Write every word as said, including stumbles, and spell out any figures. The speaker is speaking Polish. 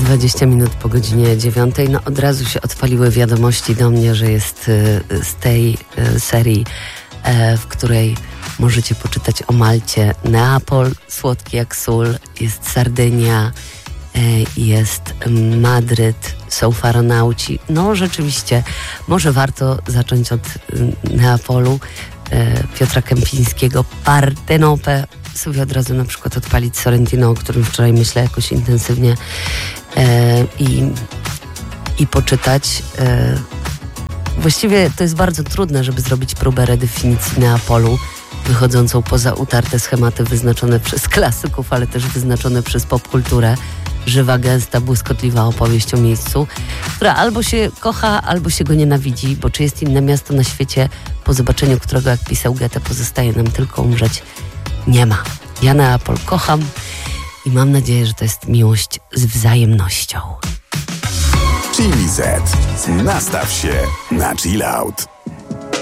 dwadzieścia minut po godzinie dziewiątej. No od razu się odpaliły wiadomości do mnie, że jest y, z tej y, serii, y, w której możecie poczytać o Malcie, Neapol, słodki jak sól, jest Sardynia, y, jest Madryt, są faronauci. No rzeczywiście, może warto zacząć od y, Neapolu, y, Piotra Kępińskiego, Partenope, sobie od razu na przykład odpalić Sorrentino, o którym wczoraj myślę jakoś intensywnie e, i, i poczytać. E, właściwie to jest bardzo trudne, żeby zrobić próbę redefinicji Neapolu, wychodzącą poza utarte schematy wyznaczone przez klasyków, ale też wyznaczone przez popkulturę. Żywa, gęsta, błyskotliwa opowieść o miejscu, która albo się kocha, albo się go nienawidzi, bo czy jest inne miasto na świecie, po zobaczeniu którego, jak pisał Goethe, pozostaje nam tylko umrzeć? Nie ma. Ja Neapol kocham i mam nadzieję, że to jest miłość z wzajemnością. Chili Z. Nastaw się na chill out.